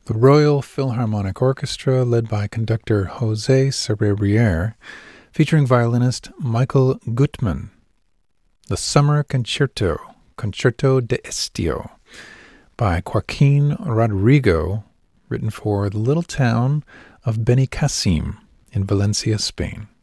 The Royal Philharmonic Orchestra, led by conductor José Serrurier, featuring violinist Michael Gutmann. The Summer Concerto, Concerto de Estio, by Joaquin Rodrigo, written for the little town of Benicassim in Valencia, Spain.